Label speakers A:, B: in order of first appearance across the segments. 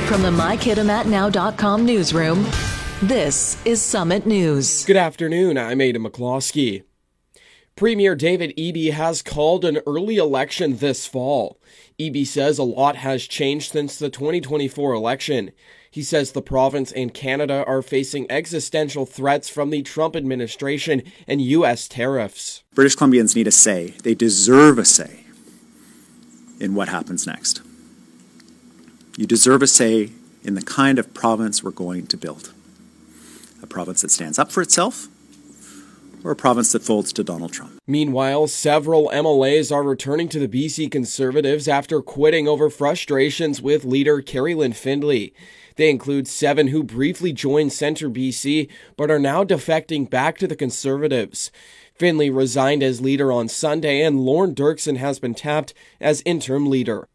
A: From the MyKitimatNow.com newsroom, this is Summit News.
B: Good afternoon, I'm Aidan McCloskey. Premier David Eby has called an early election this fall. Eby says a lot has changed since the 2024 election. He says the province and Canada are facing existential threats from the Trump administration and U.S. tariffs.
C: British Columbians need a say. They deserve a say in what happens next. You deserve a say in the kind of province we're going to build. A province that stands up for itself, or a province that folds to Donald Trump.
B: Meanwhile, several MLAs are returning to the BC Conservatives after quitting over frustrations with leader Kerry-Lynne Findlay. They include 7 who briefly joined Centre BC, but are now defecting back to the Conservatives. Findlay resigned as leader on Sunday, and Lorne Dirksen has been tapped as interim leader.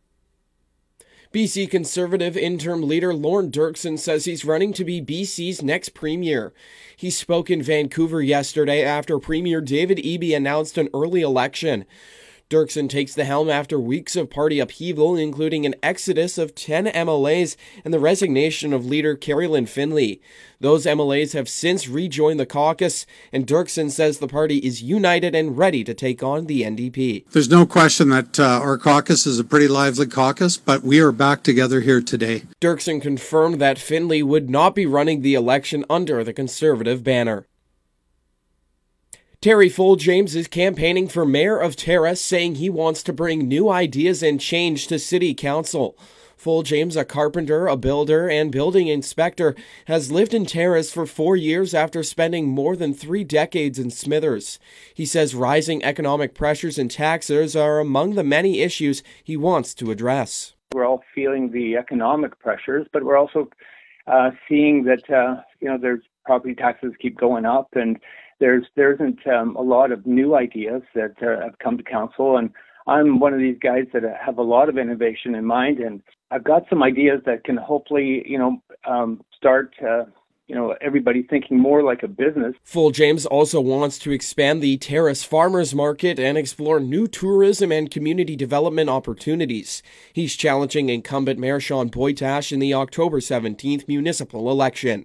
B: BC Conservative interim leader Lorne Dirksen says he's running to be BC's next premier. He spoke in Vancouver yesterday after Premier David Eby announced an early election. Dirksen takes the helm after weeks of party upheaval, including an exodus of 10 MLAs and the resignation of leader Kerry-Lynne Findlay. Those MLAs have since rejoined the caucus, and Dirksen says the party is united and ready to take on the NDP.
D: There's no question that our caucus is a pretty lively caucus, but we are back together here today.
B: Dirksen confirmed that Findlay would not be running the election under the Conservative banner. Terry Foljames is campaigning for mayor of Terrace, saying he wants to bring new ideas and change to city council. Foljames, a carpenter, a builder, and building inspector, has lived in Terrace for 4 years after spending more than 3 decades in Smithers. He says rising economic pressures and taxes are among the many issues he wants to address.
E: We're all feeling the economic pressures, but we're also seeing that there's property taxes keep going up, and there isn't a lot of new ideas that have come to council, and I'm one of these guys that have a lot of innovation in mind, and I've got some ideas that can hopefully, start everybody thinking more like a business.
B: Foljames also wants to expand the Terrace Farmers Market and explore new tourism and community development opportunities. He's challenging incumbent Mayor Sean Boytash in the October 17th municipal election.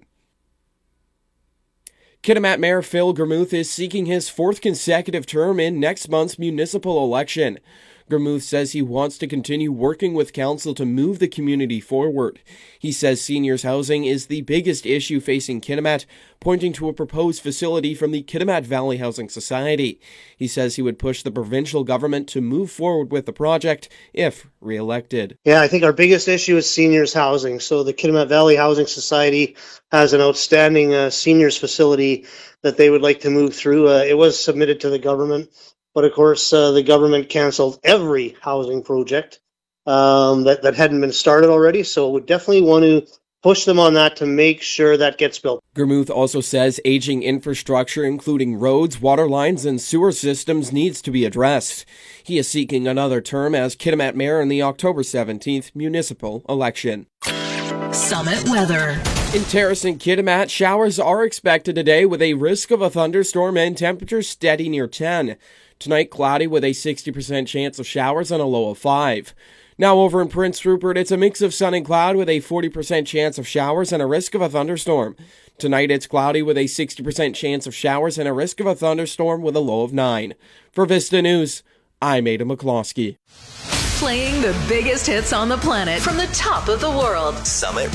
B: Kitimat Mayor Phil Gramuth is seeking his 4th consecutive term in next month's municipal election. Gramuth says he wants to continue working with council to move the community forward. He says seniors housing is the biggest issue facing Kitimat, pointing to a proposed facility from the Kitimat Valley Housing Society. He says he would push the provincial government to move forward with the project if re-elected.
F: Yeah, I think our biggest issue is seniors housing. So the Kitimat Valley Housing Society has an outstanding seniors facility that they would like to move through. It was submitted to the government. But of course, the government canceled every housing project that hadn't been started already. So we definitely want to push them on that to make sure that gets built.
B: Gramuth also says aging infrastructure, including roads, water lines, and sewer systems, needs to be addressed. He is seeking another term as Kitimat mayor in the October 17th municipal election.
A: Summit weather.
B: In Terrace and Kitimat, showers are expected today with a risk of a thunderstorm and temperatures steady near 10. Tonight, cloudy with a 60% chance of showers and a low of 5. Now over in Prince Rupert, it's a mix of sun and cloud with a 40% chance of showers and a risk of a thunderstorm. Tonight, it's cloudy with a 60% chance of showers and a risk of a thunderstorm with a low of 9. For Vista News, I'm Aidan McCloskey.
A: Playing the biggest hits on the planet from the top of the world.
G: Summit